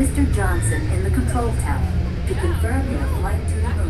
Mr. Johnson in the control tower to confirm your flight to the